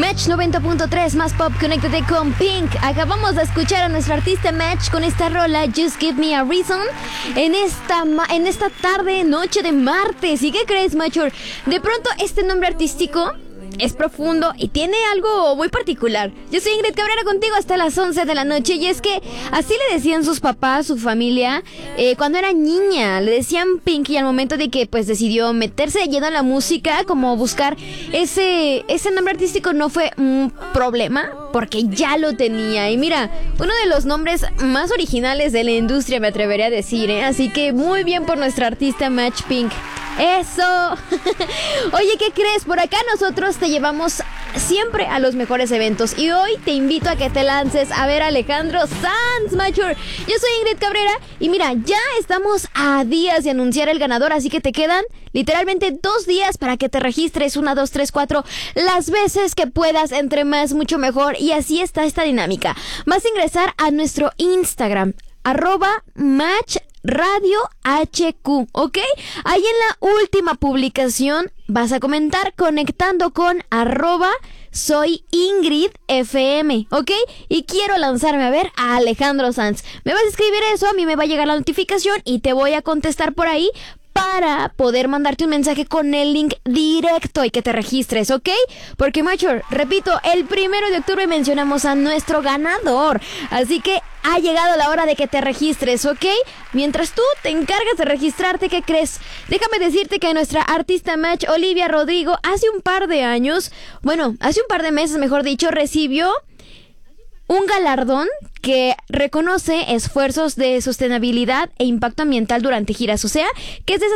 Match 90.3 más pop, conéctate con Pink. Acabamos de escuchar a nuestro artista Match con esta rola Just Give Me a Reason en esta tarde, noche de martes. ¿Y qué crees, Machor? De pronto este nombre artístico es profundo y tiene algo muy particular. Yo soy Ingrid Cabrera contigo hasta las 11 de la noche. Y es que así le decían sus papás, su familia, cuando era niña. Le decían Pink, y al momento de que pues decidió meterse de lleno a la música, como buscar ese nombre artístico no fue un problema, porque ya lo tenía. Y mira, uno de los nombres más originales de la industria, me atrevería a decir, ¿eh? Así que muy bien por nuestra artista Match Pink. ¡Eso! Oye, ¿qué crees? Por acá nosotros te llevamos siempre a los mejores eventos. Y hoy te invito a que te lances a ver a Alejandro Sanz, Machur. Yo soy Ingrid Cabrera y mira, ya estamos a días de anunciar el ganador. Así que te quedan literalmente 2 días para que te registres. 1, 2, 3, 4 las veces que puedas, entre más mucho mejor. Y así está esta dinámica. Vas a ingresar a nuestro Instagram, @match Radio HQ, ¿ok? Ahí en la última publicación vas a comentar conectando con @soy Ingrid FM, ¿ok? Y quiero lanzarme a ver a Alejandro Sanz. Me vas a escribir eso, a mí me va a llegar la notificación y te voy a contestar por ahí para poder mandarte un mensaje con el link directo y que te registres, ¿ok? Porque, Machor, repito, el 1 de octubre mencionamos a nuestro ganador. Así que ha llegado la hora de que te registres, ¿ok? Mientras tú te encargas de registrarte, ¿qué crees? Déjame decirte que nuestra artista Match, Olivia Rodrigo, hace un par de meses, mejor dicho, recibió un galardón que reconoce esfuerzos de sostenibilidad e impacto ambiental durante giras. O sea, que es de